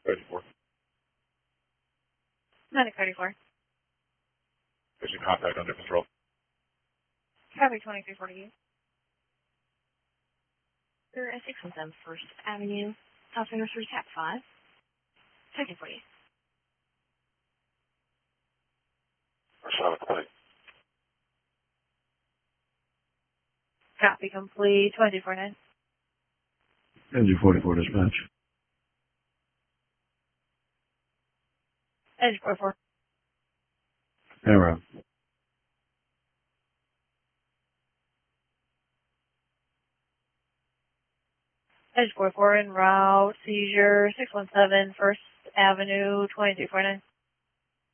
34. 9034. Pushing contact under control. Copy 2348. Sir, S617 First Avenue, Southwest Nursery, Cat 5. Second for you. Solid complete. Copy complete 249. Engine 44 dispatch. Edge 44. Arrow. Edge 44 en route, seizure 617 First Avenue, 2349.